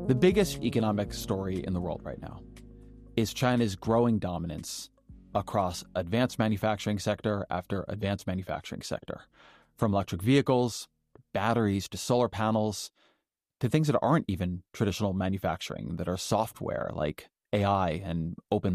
The biggest economic story in the world right now is China's growing dominance across advanced manufacturing sector after advanced manufacturing sector, from electric vehicles, batteries, to solar panels, to things that aren't even traditional manufacturing, that are software like AI and open